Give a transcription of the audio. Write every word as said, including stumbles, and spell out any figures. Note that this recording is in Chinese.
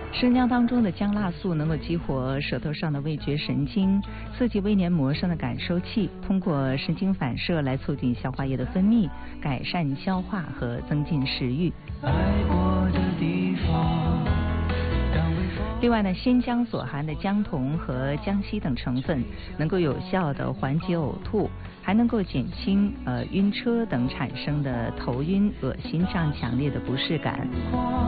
生姜当中的姜辣素能够激活舌头上的味觉神经，刺激胃黏膜上的感受器，通过神经反射来促进消化液的分泌，改善消化和增进食欲。 爱过的地方。 另外呢，鲜姜所含的姜酮和姜烯等成分能够有效的缓解呕吐，还能够减轻呃晕车等产生的头晕、恶心这样强烈的不适感。